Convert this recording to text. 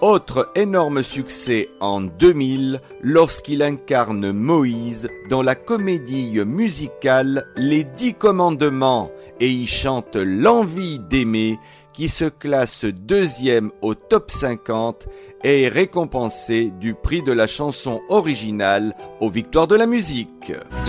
Autre énorme succès en 2000 lorsqu'il incarne Moïse dans la comédie musicale Les 10 Commandements et y chante L'envie d'aimer qui se classe deuxième au top 50 et est récompensé du prix de la chanson originale aux Victoires de la musique.